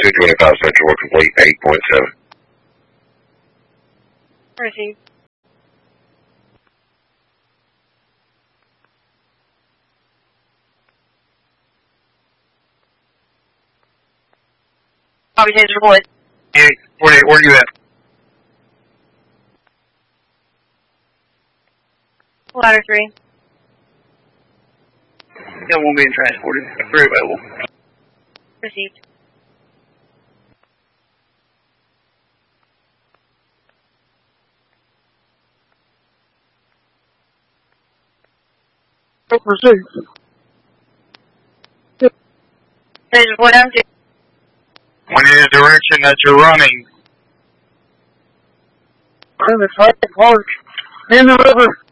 225 Central will complete 8.7. Received. Copy, Taser deployed. 48, where are you at? Ladder 3. Yeah, won't be transported. 3 available. Received. Received. Taser deployed down 2. We need a direction that you're running. I'm at 5 Park in the river.